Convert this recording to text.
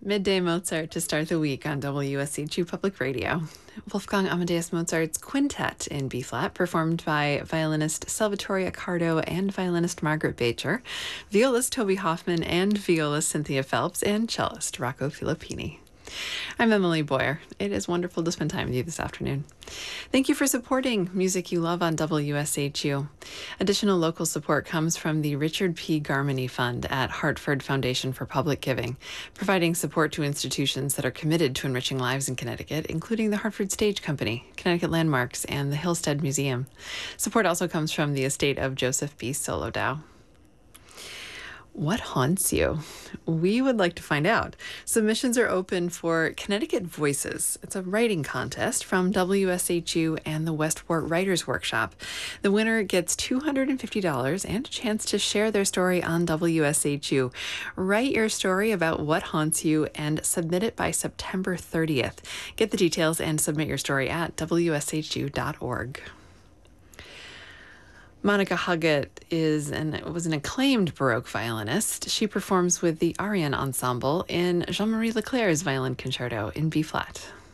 Midday Mozart to start the week on WSHU Public Radio. Wolfgang Amadeus Mozart's Quintet in B-flat, performed by violinist Salvatore Accardo and violinist Margaret Beecher, violist Toby Hoffman and violist Cynthia Phelps, and cellist Rocco Filippini. I'm Emily Boyer. It is wonderful to spend time with you this afternoon. Thank you for supporting music you love on WSHU. Additional local support comes from the Richard P. Garmany Fund at Hartford Foundation for Public Giving, providing support to institutions that are committed to enriching lives in Connecticut, including the Hartford Stage Company, Connecticut Landmarks, and the Hillstead Museum. Support also comes from the estate of Joseph B. Solodow. What haunts you? We would like to find out. Submissions are open for Connecticut Voices. It's a writing contest from WSHU and the Westport Writers Workshop. The winner gets $250 and a chance to share their story on WSHU. Write your story about what haunts you and submit it by September 30th. Get the details and submit your story at wshu.org. Monica Huggett was an acclaimed Baroque violinist. She performs with the Ariane Ensemble in Jean-Marie Leclerc's Violin Concerto in B-flat.